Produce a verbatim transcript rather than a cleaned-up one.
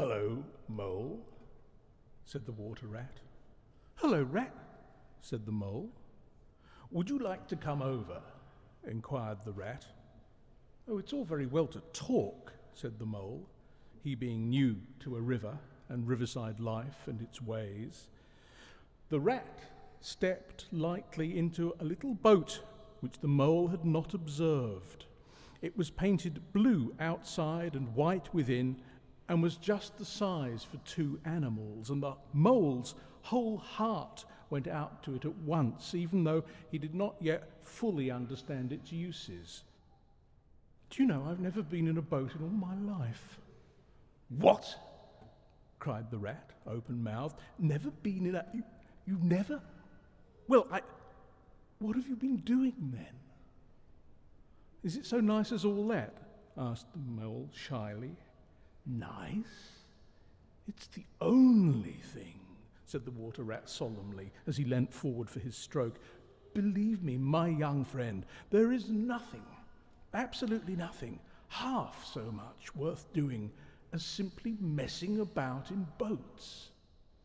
"Hello, Mole," said the Water Rat. "Hello, Rat," said the Mole. "Would you like to come over?" inquired the Rat. "Oh, it's all very well to talk," said the Mole, he being new to a river and riverside life and its ways. The Rat stepped lightly into a little boat which the Mole had not observed. It was painted blue outside and white within, and was just the size for two animals, and the Mole's whole heart went out to it at once, even though he did not yet fully understand its uses. "Do you know, I've never been in a boat in all my life." "What?" cried the Rat, open-mouthed. "Never been in a... You, you never... Well, I... What have you been doing, then?" "Is it so nice as all that?" asked the Mole shyly. "Nice? It's the only thing," said the Water Rat solemnly, as he leant forward for his stroke. "Believe me, my young friend, there is nothing, absolutely nothing, half so much worth doing as simply messing about in boats.